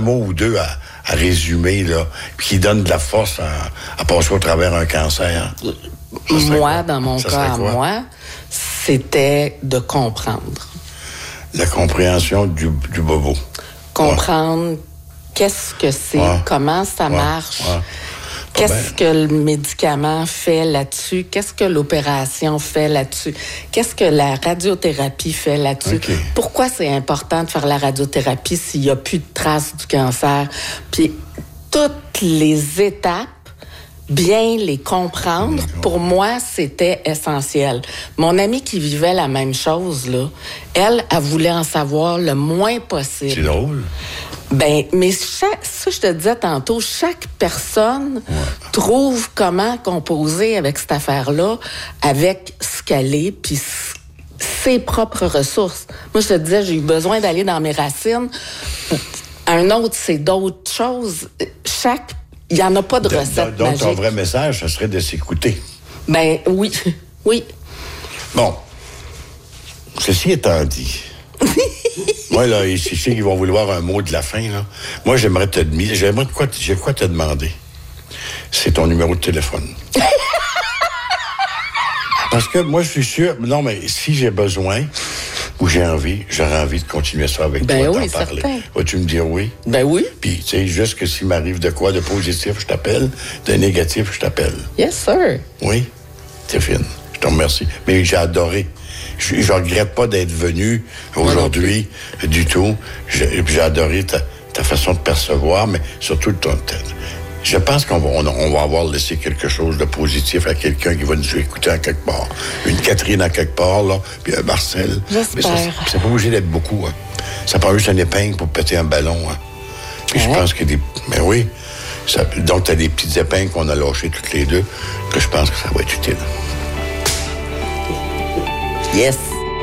mot ou deux à résumer, là, puis qui donne de la force à passer au travers un cancer? Moi, dans mon cas à moi, c'était de comprendre. La compréhension du bobo. Comprendre qu'est-ce que c'est, comment ça marche, qu'est-ce que le médicament fait là-dessus, qu'est-ce que l'opération fait là-dessus, qu'est-ce que la radiothérapie fait là-dessus, pourquoi c'est important de faire la radiothérapie s'il n'y a plus de traces du cancer. Puis toutes les étapes, bien les comprendre, pour moi, c'était essentiel. Mon amie qui vivait la même chose, là, elle voulait en savoir le moins possible. C'est drôle. Ben, mais ça, je te disais tantôt, chaque personne trouve comment composer avec cette affaire-là, avec ce qu'elle est, puis ses propres ressources. Moi, je te disais, j'ai eu besoin d'aller dans mes racines. Un autre, c'est d'autres choses. Il n'y en a pas de recette donc, magique. ton vrai message, ça serait de s'écouter. Ben oui, oui. Bon. Ceci étant dit, moi, là, je sais qu'ils vont vouloir un mot de la fin, là. Moi, j'ai quoi te demander. C'est ton numéro de téléphone. Parce que moi, je suis sûr... Non, mais si j'ai besoin ou j'aurais envie de continuer ça avec toi, d'en parler. Certain. Vas-tu me dire oui? Ben oui. Puis, tu sais, juste que s'il m'arrive de quoi de positif, je t'appelle. De négatif, je t'appelle. Yes, sir. Oui, c'est fine. Je te remercie. Mais j'ai adoré. Je regrette pas d'être venu aujourd'hui du tout. J'ai adoré ta façon de percevoir, mais surtout ton tête. Je pense qu'on va avoir laissé quelque chose de positif à quelqu'un qui va nous écouter en quelque part. Une Catherine en quelque part, là, puis un Marcel. J'espère. Mais c'est pas obligé d'être beaucoup, hein. Ça prend juste une épingle pour péter un ballon, hein. Puis je pense que mais oui. Donc, t'as des petites épingles qu'on a lâchées toutes les deux, que je pense que ça va être utile. Yes.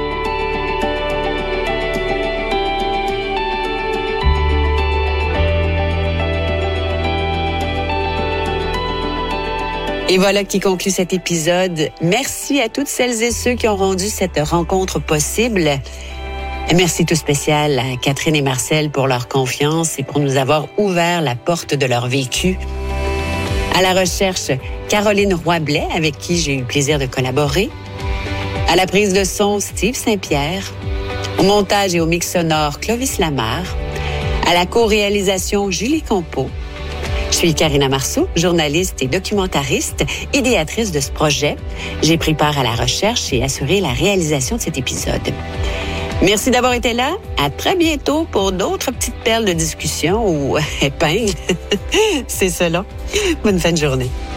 Et voilà qui conclut cet épisode. Merci à toutes celles et ceux qui ont rendu cette rencontre possible. Un merci tout spécial à Catherine et Marcel pour leur confiance et pour nous avoir ouvert la porte de leur vécu. À la recherche, Caroline Roy-Blais, avec qui j'ai eu le plaisir de collaborer. À la prise de son, Steve Saint-Pierre. Au montage et au mix sonore, Clovis Lamarre. À la co-réalisation, Julie Compeau. Je suis Karina Marceau, journaliste et documentariste, idéatrice de ce projet. J'ai pris part à la recherche et assuré la réalisation de cet épisode. Merci d'avoir été là. À très bientôt pour d'autres petites perles de discussion ou épingles. C'est cela. Bonne fin de journée.